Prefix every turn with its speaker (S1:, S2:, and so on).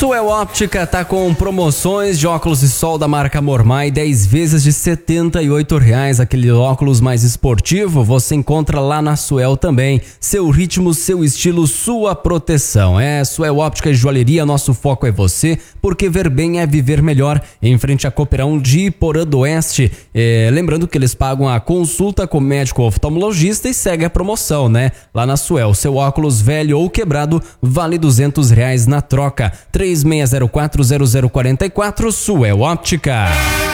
S1: Suel Óptica tá com promoções de óculos de sol da marca Mormai, 10 vezes de R$ 78,00. Aquele óculos mais esportivo você encontra lá na Suel também. Seu ritmo, seu estilo, sua proteção. Suel Óptica e Joalheria, nosso foco é você, porque ver bem é viver melhor. Em frente a Copeirão de Iporã do Oeste. Lembrando que eles pagam a consulta com médico oftalmologista e segue a promoção, né? Lá na Suel, seu óculos velho ou quebrado vale R$200 na troca. 36040044 Suel Óptica.